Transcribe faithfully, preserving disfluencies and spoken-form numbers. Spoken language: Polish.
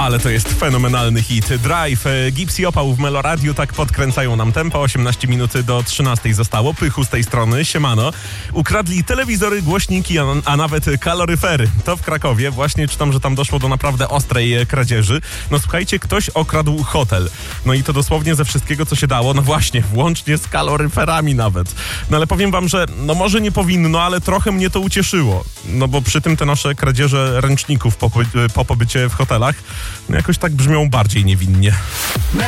ale to jest fenomenalny hit. Drive, Gips i Opał w Meloradiu tak podkręcają nam tempo. osiemnaście minut do trzynastej zostało. Pychu z tej strony, siemano. Ukradli telewizory, głośniki, a, a nawet kaloryfery. To w Krakowie. Właśnie czytam, że tam doszło do naprawdę ostrej kradzieży. No słuchajcie, ktoś okradł hotel. No i to dosłownie ze wszystkiego, co się dało. No właśnie, włącznie z kaloryferami nawet. No ale powiem wam, że no może nie powinno, ale trochę mnie to ucieszyło. No bo przy tym te nasze kradzieże ręczników po, po pobycie w hotelach no jakoś tak brzmią bardziej niewinnie.